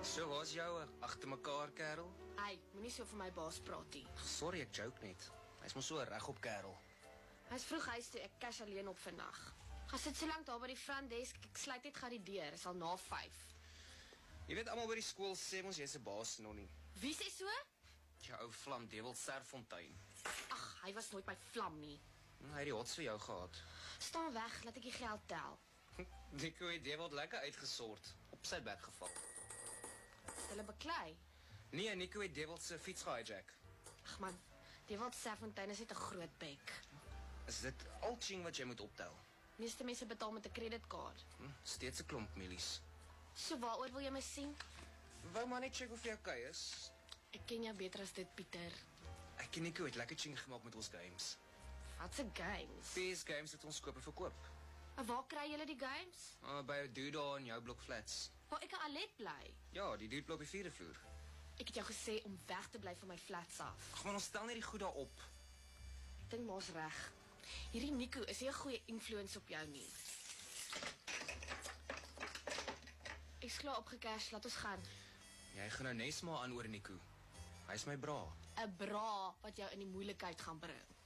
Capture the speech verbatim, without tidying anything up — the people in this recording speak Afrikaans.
So, waar's jou agter mekaar, kerel? Hey, moenie so vir my baas praat nie. Sorry, ek joke net. Hy's mos so reg op, kerel. Hy's vroeg huis toe, ek cash alleen op vandag. Gaan sit so lank daar by die front desk, ek sluit net gou die deur, is al na vyf. Jy weet almal by die skool sê ons jy's 'n baas nog nie. Wie sê so? Jou ou vlam Devil Serfontein. Ag, hy was nooit my vlam nie. Hy het die hots vir jou gehad. Staan weg, laat ek die geld tel. Nico het Devil lekker uitgesort, op sy bek geval. Hulle beklei. Nee, Nico het Devil se fiets gehijack. Ag man, Devil Serfontein is net 'n groot bek. Is dit al ching wat jy moet optel? Meeste mense betaal met 'n kredietkaart. Hm, steeds 'n klomp milies. So waaroor wil jy my sien? Wou maar net check of jy okay is. Ek ken jou beter as dit, Pieter. Ek en Nico het lekker ching gemaak met ons games. Wat se games? P S games het ons koop en verkoop. En waar kry julle die games? Uh, by 'n dude daar in jou blok flats. Waar ek 'n Alet bly. Ja, die dude bly op die vierde vloer. Ek het jou gesê om weg te bly van my flats af. Ag man, ons stel net die goed daar op. Ek dink ma's reg. Hierdie Nico is nie 'n goeie influence op jou nie. Ek's klaar opgecash, laat ons gaan. Jy gaan nou nes maar aan oor Nico. Hy's my bra. 'n Bra wat jou in die moeilikheid gaan bring.